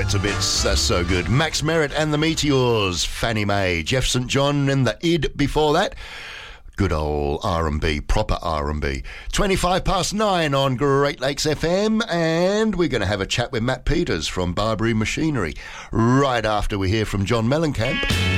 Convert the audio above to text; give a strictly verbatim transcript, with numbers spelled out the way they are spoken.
Bits of Bits, that's so good. Max Merritt and the Meteors, Fannie Mae, Jeff Saint John and the Id before that. Good old R and B, proper R and B. twenty-five past nine on Great Lakes F M, and we're going to have a chat with Matt Peters from Barbary Machinery right after we hear from John Mellencamp.